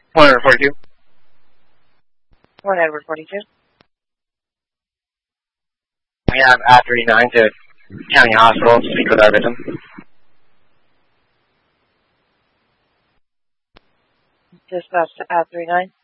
142. Port Edward 42. We have I-39 to County Hospital to speak with our victim. Dispatch to I-39.